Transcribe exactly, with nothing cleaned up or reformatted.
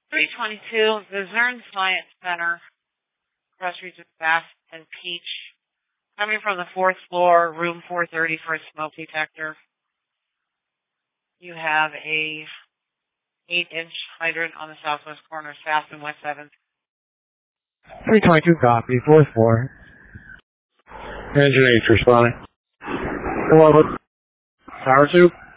three twenty-two, the Zern Science Center, cross region Bass and Peach, coming from the fourth floor, room four thirty for a smoke detector. You have a eight inch hydrant on the southwest corner, south and west seventh. three twenty-two copy, fourth floor. Engine H responding. Hello, Tower two.